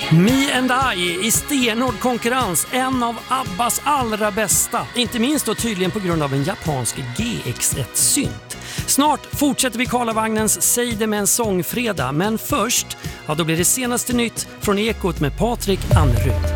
Me and I i stenhård konkurrens, en av Abbas allra bästa. Inte minst då tydligen på grund av en japansk GX1-synt. Snart fortsätter vi Karlavagnens Säg det med en sångfredag, men först, då blir det senaste nytt från Ekot med Patrik Annerud.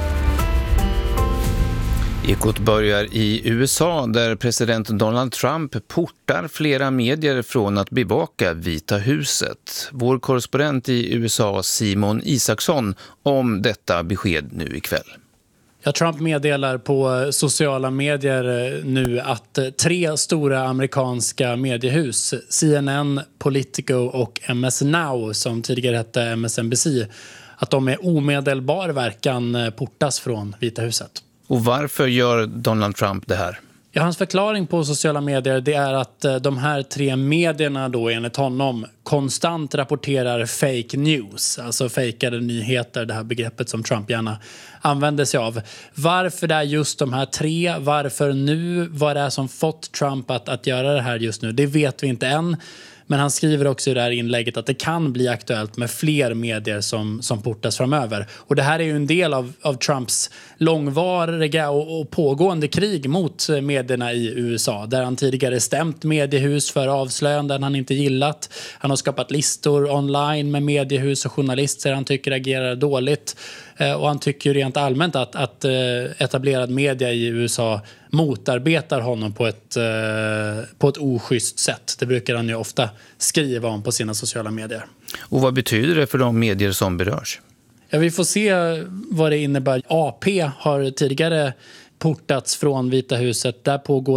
Ekot börjar i USA där president Donald Trump portar flera medier från att bevaka Vita huset. Vår korrespondent i USA Simon Isaksson om detta besked nu ikväll. Ja, Trump meddelar på sociala medier nu att 3 stora amerikanska mediehus, CNN, Politico och MS Now som tidigare hette MSNBC, att de med omedelbar verkan portas från Vita huset. Och varför gör Donald Trump det här? Ja, hans förklaring på sociala medier det är att de här 3 medierna då enligt honom konstant rapporterar fake news, alltså fejkade nyheter, det här begreppet som Trump gärna använder sig av. Varför det är just de här 3, varför nu, vad det är som fått Trump att göra det här just nu, det vet vi inte än. Men han skriver också i det här inlägget att det kan bli aktuellt med fler medier som portas framöver. Och det här är ju en del av Trumps långvariga och pågående krig mot medierna i USA. Där han tidigare stämt mediehus för avslöjanden han inte gillat. Han har skapat listor online med mediehus och journalister han tycker agerar dåligt. Och han tycker rent allmänt att etablerad media i USA motarbetar honom på ett oschysst sätt. Det brukar han ju ofta skriva om på sina sociala medier. Och vad betyder det för de medier som berörs? Ja, vi får se vad det innebär. AP har tidigare portats från Vita huset. Där pågår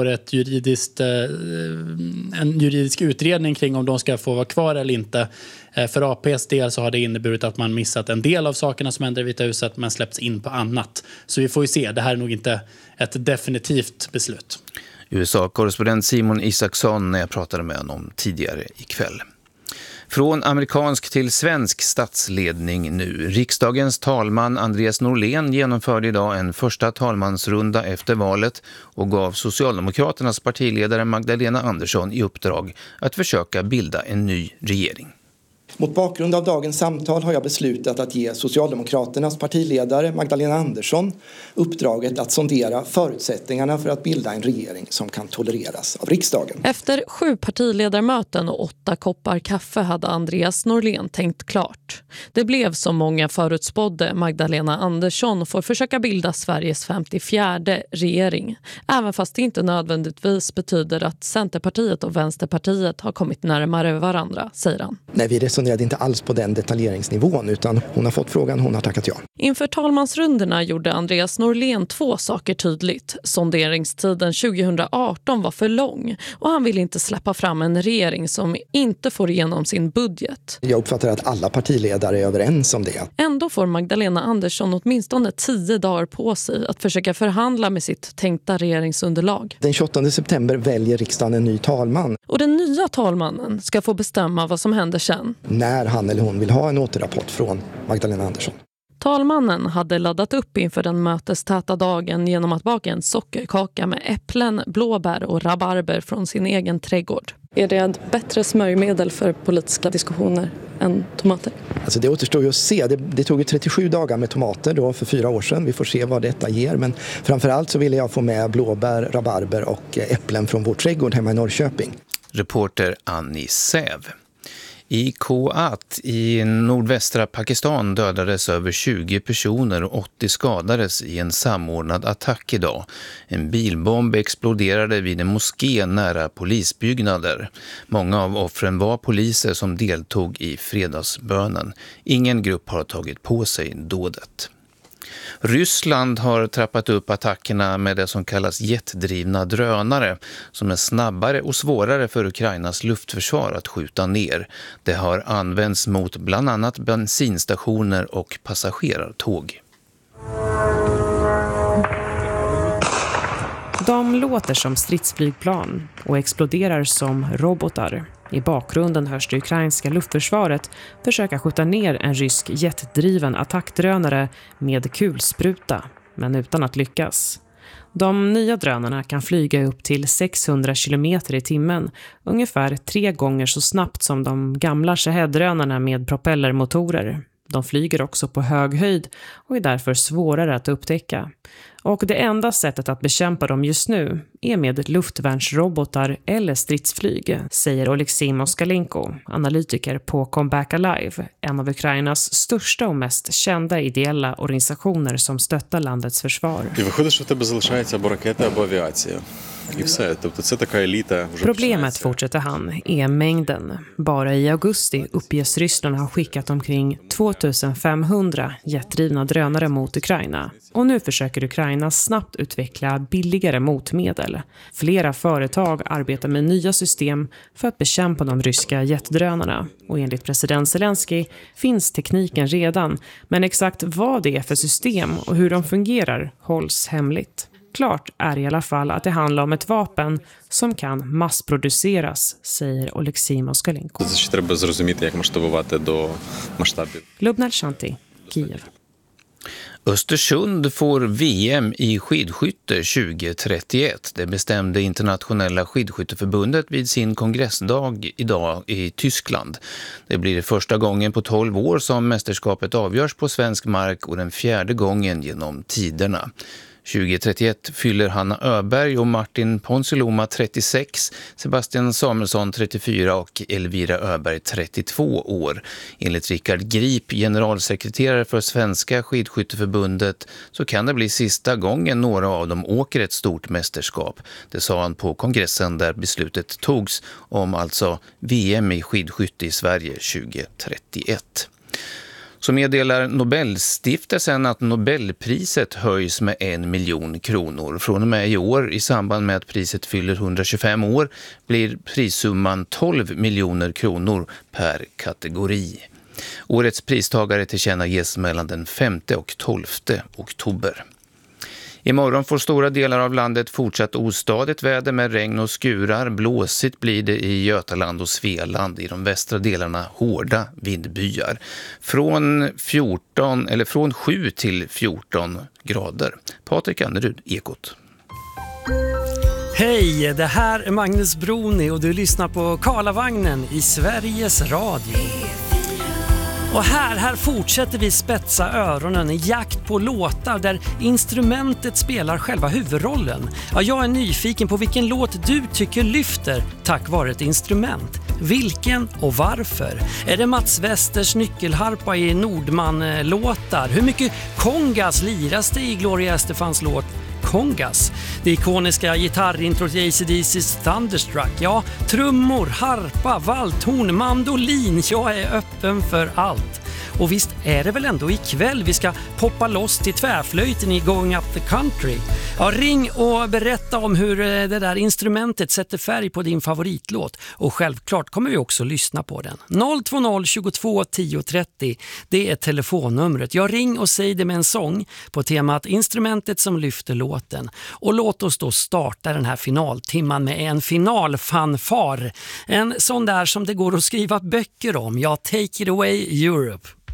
en juridisk utredning kring om de ska få vara kvar eller inte. För APs del så har det inneburit att man missat en del av sakerna som händer i Vita huset men släpps in på annat. Så vi får ju se, det här är nog inte ett definitivt beslut. USA-korrespondent Simon Isaksson när jag pratade med honom tidigare ikväll. Från amerikansk till svensk statsledning nu. Riksdagens talman Andreas Norlén genomförde idag en första talmansrunda efter valet och gav Socialdemokraternas partiledare Magdalena Andersson i uppdrag att försöka bilda en ny regering. Mot bakgrund av dagens samtal har jag beslutat att ge Socialdemokraternas partiledare Magdalena Andersson uppdraget att sondera förutsättningarna för att bilda en regering som kan tolereras av riksdagen. Efter 7 partiledarmöten och 8 koppar kaffe hade Andreas Norlén tänkt klart. Det blev som många förutspådde. Magdalena Andersson får försöka bilda Sveriges 54:e regering. Även fast det inte nödvändigtvis betyder att Centerpartiet och Vänsterpartiet har kommit närmare varandra, säger han. Nej, vi resonerade inte alls på den detaljeringsnivån utan hon har fått frågan, hon har tackat ja. Inför talmansrundorna gjorde Andreas Norlén 2 saker tydligt. Sonderingstiden 2018 var för lång och han vill inte släppa fram en regering som inte får igenom sin budget. Jag uppfattar att alla partiledare är överens om det. Ändå får Magdalena Andersson åtminstone 10 dagar på sig att försöka förhandla med sitt tänkta regeringsunderlag. Den 28 september väljer riksdagen en ny talman. Och den nya talmannen ska få bestämma vad som händer sen. När han eller hon vill ha en återrapport från Magdalena Andersson. Talmannen hade laddat upp inför den mötestäta dagen genom att baka en sockerkaka med äpplen, blåbär och rabarber från sin egen trädgård. Är det ett bättre smörjmedel för politiska diskussioner än tomater? Alltså det återstår ju att se. Det tog ju 37 dagar med tomater då för 4 år sedan. Vi får se vad detta ger. Men framförallt så ville jag få med blåbär, rabarber och äpplen från vår trädgård hemma i Norrköping. Reporter Annie Säv. I Koat i nordvästra Pakistan dödades över 20 personer och 80 skadades i en samordnad attack idag. En bilbomb exploderade vid en moské nära polisbyggnader. Många av offren var poliser som deltog i fredagsbönen. Ingen grupp har tagit på sig dådet. Ryssland har trappat upp attackerna med det som kallas jetdrivna drönare som är snabbare och svårare för Ukrainas luftförsvar att skjuta ner. Det har använts mot bland annat bensinstationer och passagerartåg. De låter som stridsflygplan och exploderar som robotar. I bakgrunden hörs det ukrainska luftförsvaret försöka skjuta ner en rysk jetdriven attackdrönare med kulspruta, men utan att lyckas. De nya drönarna kan flyga upp till 600 km i timmen, ungefär 3 gånger så snabbt som de gamla Shahed-drönarna med propellermotorer. De flyger också på hög höjd och är därför svårare att upptäcka. Och det enda sättet att bekämpa dem just nu är med luftvärnsrobotar eller stridsflyg, säger Oleksiy Moskalenko, analytiker på Comeback Alive, en av Ukrainas största och mest kända ideella organisationer som stöttar landets försvar. Problemet, fortsätter han, är mängden. Bara i augusti uppges Ryssland ha skickat omkring 2500 jetdrivna drönare mot Ukraina. Och nu försöker Ukraina snabbt utveckla billigare motmedel. Flera företag arbetar med nya system för att bekämpa de ryska jetdrönarna. Och enligt president Zelensky finns tekniken redan, men exakt vad det är för system och hur de fungerar hålls hemligt. Klart är i alla fall att det handlar om ett vapen som kan massproduceras, säger Oleksiy Moskalenko. Lubna Shanti, Kiev. Östersund får VM i skidskytte 2031. Det bestämde Internationella skidskytteförbundet vid sin kongressdag idag i Tyskland. Det blir första gången på 12 år som mästerskapet avgörs på svensk mark och den 4:e gången genom tiderna. 2031 fyller Hanna Öberg och Martin Ponsiluoma 36, Sebastian Samuelsson 34 och Elvira Öberg 32 år. Enligt Rickard Grip, generalsekreterare för Svenska skidskytteförbundet, så kan det bli sista gången några av dem åker ett stort mästerskap. Det sa han på kongressen där beslutet togs om alltså VM i skidskytte i Sverige 2031. Så meddelar Nobelstiftelsen att Nobelpriset höjs med 1 miljon kronor. Från och med i år, i samband med att priset fyller 125 år, blir prissumman 12 miljoner kronor per kategori. Årets pristagare tillkännages mellan den 5 och 12 oktober. Imorgon får stora delar av landet fortsatt ostadigt väder med regn och skurar. Blåsigt blir det i Götaland och Svealand. I de västra delarna hårda vindbyar. Från 7 till 14 grader. Patrik Annerud, Ekot. Hej, det här är Magnus Broni och du lyssnar på Karlavagnen i Sveriges Radio. Och här fortsätter vi spetsa öronen i jakt på låtar där instrumentet spelar själva huvudrollen. Ja, jag är nyfiken på vilken låt du tycker lyfter tack vare ett instrument. Vilken och varför? Är det Mats Westers nyckelharpa i Nordman-låtar? Hur mycket kongas liras det i Gloria Estefans låt Kongas? Det ikoniska gitarrintrot i AC/DC:s Thunderstruck. Ja, trummor, harpa, valthorn, mandolin. Jag är öppen för allt. Och visst är det väl ändå ikväll vi ska poppa loss till tvärflöjten i Going Up the Country. Ja, ring och berätta om hur det där instrumentet sätter färg på din favoritlåt. Och självklart kommer vi också lyssna på den. 020 22 10 30, det är telefonnumret. Jag ring och säg det med en sång på temat instrumentet som lyfter låten. Och låt oss då starta den här finaltimman med en finalfanfar. En sån där som det går att skriva böcker om. Ja, Take It Away Europe.